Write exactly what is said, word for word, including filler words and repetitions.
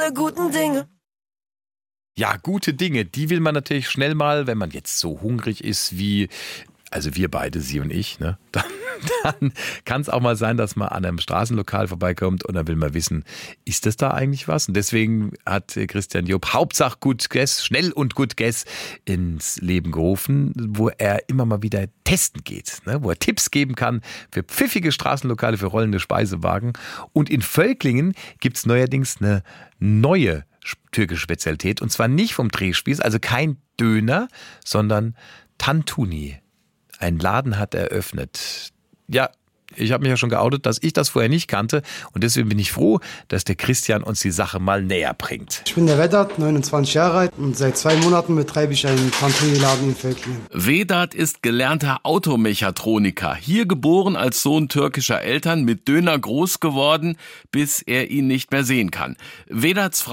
alle guten Dinge. Ja, gute Dinge, die will man natürlich schnell mal, wenn man jetzt so hungrig ist wie, also wir beide, Sie und ich, ne? Dann, dann kann es auch mal sein, dass man an einem Straßenlokal vorbeikommt und dann will man wissen, ist das da eigentlich was? Und deswegen hat Christian Job Hauptsache gut Guess, schnell und gut Guess ins Leben gerufen, wo er immer mal wieder testen geht, ne? Wo er Tipps geben kann für pfiffige Straßenlokale, für rollende Speisewagen. Und in Völklingen gibt es neuerdings eine neue türkische Spezialität und zwar nicht vom Drehspieß, also kein Döner, sondern Tantuni. Ein Laden hat eröffnet. Ja, ich habe mich ja schon geoutet, dass ich das vorher nicht kannte und deswegen bin ich froh, dass der Christian uns die Sache mal näher bringt. Ich bin der Vedat, neunundzwanzig Jahre alt und seit zwei Monaten betreibe ich einen Tantuni-Laden in Völklingen. Vedat ist gelernter Automechatroniker, hier geboren als Sohn türkischer Eltern, mit Döner groß geworden, bis er ihn nicht mehr sehen kann. Vedats Frau